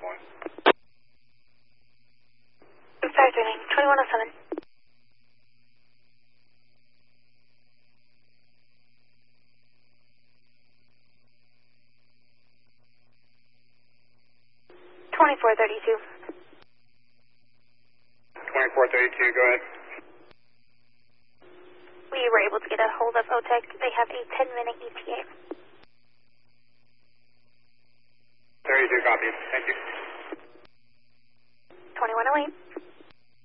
point. Fire turning, 2107. Twenty-four 32. 2432, go ahead. We were able to get a hold of OTEC. They have a 10-minute ETA. 32 copies. Thank you. 2108.